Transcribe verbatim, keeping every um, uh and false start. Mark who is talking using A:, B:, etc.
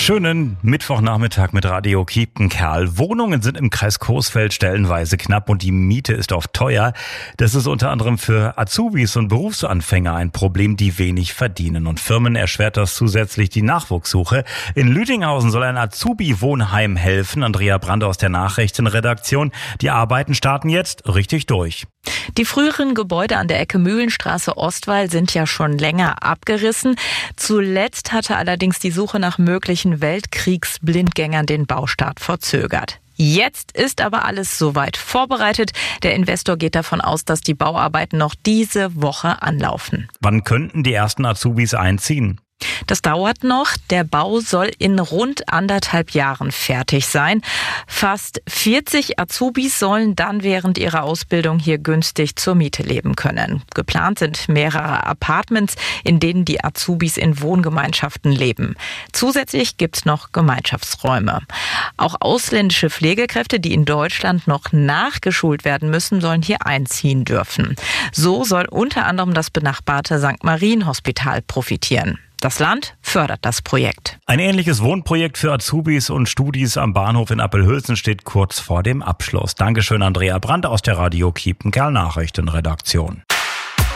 A: Schönen Mittwochnachmittag mit Radio Kiepenkerl. Wohnungen sind im Kreis Coesfeld stellenweise knapp und die Miete ist oft teuer. Das ist unter anderem für Azubis und Berufsanfänger ein Problem, die wenig verdienen. Und Firmen erschwert das zusätzlich die Nachwuchssuche. In Lüdinghausen soll ein Azubi-Wohnheim helfen. Andrea Brand aus der Nachrichtenredaktion. Die Arbeiten starten jetzt richtig durch.
B: Die früheren Gebäude an der Ecke Mühlenstraße-Ostwall sind ja schon länger abgerissen. Zuletzt hatte allerdings die Suche nach möglichen Weltkriegsblindgängern den Baustart verzögert. Jetzt ist aber alles soweit vorbereitet. Der Investor geht davon aus, dass die Bauarbeiten noch diese Woche anlaufen.
A: Wann könnten die ersten Azubis einziehen?
B: Das dauert noch. Der Bau soll in rund anderthalb Jahren fertig sein. Fast vierzig Azubis sollen dann während ihrer Ausbildung hier günstig zur Miete leben können. Geplant sind mehrere Apartments, in denen die Azubis in Wohngemeinschaften leben. Zusätzlich gibt's noch Gemeinschaftsräume. Auch ausländische Pflegekräfte, die in Deutschland noch nachgeschult werden müssen, sollen hier einziehen dürfen. So soll unter anderem das benachbarte Sankt Marien Hospital profitieren. Das Land fördert das Projekt.
A: Ein ähnliches Wohnprojekt für Azubis und Studis am Bahnhof in Appelhülsen steht kurz vor dem Abschluss. Dankeschön, Andrea Brandt aus der Radio Kiepenkerl Nachrichtenredaktion.